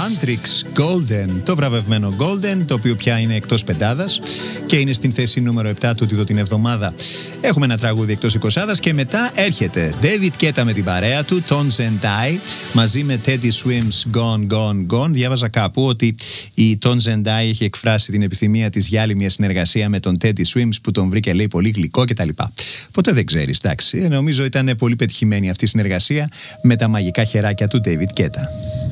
Huntrix Golden, το βραβευμένο Golden, το οποίο πια είναι εκτός πεντάδας και είναι στην θέση νούμερο 7 του τίτλου την εβδομάδα. Έχουμε ένα τραγούδι εκτός εικοσάδας και μετά έρχεται David Guetta με την παρέα του, Tones and I, μαζί με Teddy Swims Gone Gone Gone. Διάβαζα κάπου ότι η Tones and I έχει εκφράσει την επιθυμία της για άλλη μια συνεργασία με τον Teddy Swims που τον βρήκε, λέει, πολύ γλυκό κτλ. Ποτέ δεν ξέρεις, εντάξει. Νομίζω ήταν πολύ πετυχημένη αυτή η συνεργασία με τα μαγικά χεράκια του David Guetta.